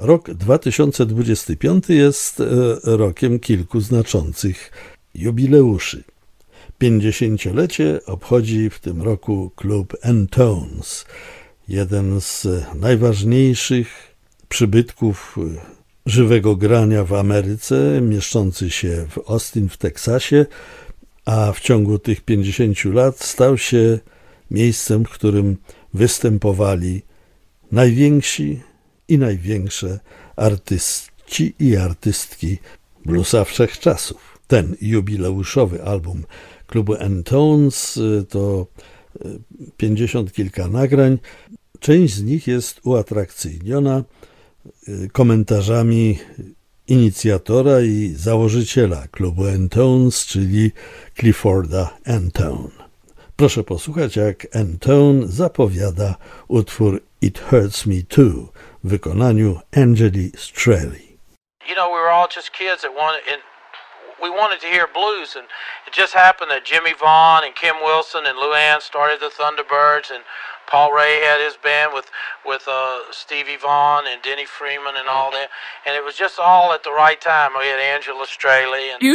Rok 2025 jest rokiem kilku znaczących jubileuszy. 50-lecie obchodzi w tym roku klub N-Tones, jeden z najważniejszych przybytków żywego grania w Ameryce, mieszczący się w Austin w Teksasie, a w ciągu tych 50 lat stał się miejscem, w którym występowali najwięksi i największe artyści i artystki bluesa wszechczasów. Ten jubileuszowy album klubu N-Tones to 50 kilka nagrań. Część z nich jest uatrakcyjniona komentarzami inicjatora i założyciela klubu N-Tones, czyli Clifforda N-Tone. Proszę posłuchać, jak N-Tone zapowiada utwór It Hurts Me Too w wykonaniu Angeli Strelli. You know, we were all just kids that we wanted to hear blues, and it just happened that Jimmy Vaughn and Kim Wilson and Lou Ann started the Thunderbirds, and Paul Ray had his band with Stevie Vaughan and Denny Freeman and all that, and it was just all at the right time. We had Angela Straley and